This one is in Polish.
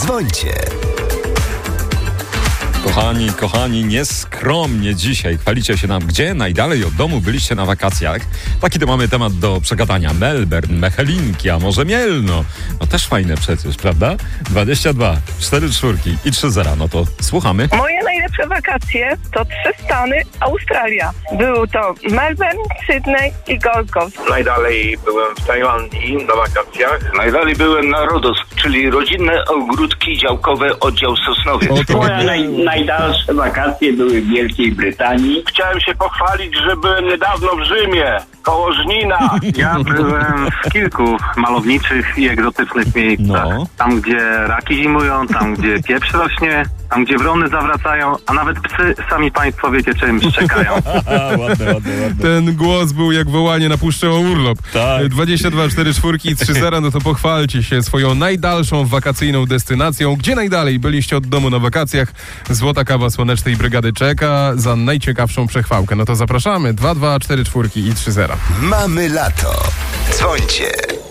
Dzwońcie. Kochani, nieskromnie dzisiaj chwalicie się nam, gdzie najdalej od domu byliście na wakacjach. Taki to mamy temat do przegadania. Melbourne, Mechelinki, a może Mielno. No też fajne przecież, prawda? 22, 4 czwórki i 3 zera. No to słuchamy. Moje najlepsze wakacje to 3 Stany, Australia. Był to Melbourne, Sydney i Gold Coast. Najdalej byłem w Tajlandii na wakacjach. Najdalej byłem na Rodos, czyli rodzinne ogródki działkowe, oddział Sosnowiec. Najdalsze wakacje były w Wielkiej Brytanii. Chciałem się pochwalić, że byłem niedawno w Rzymie, koło Żnina. Ja byłem w kilku malowniczych i egzotycznych miejscach. No. Tam, gdzie raki zimują, tam, gdzie pieprz rośnie, tam, gdzie wrony zawracają, a nawet psy, sami państwo wiecie, czym szczekają. Ładne. Ten głos był jak wołanie na puszczę o urlop. Tak. 22, 4 czwórki i 3 zera, no to pochwalcie się swoją najdalszą wakacyjną destynacją. Gdzie najdalej byliście od domu na wakacjach? Złota kawa Słonecznej Brygady czeka za najciekawszą przechwałkę. No to zapraszamy. 2, 4 czwórki i 3 zera. Mamy lato. Dzwońcie.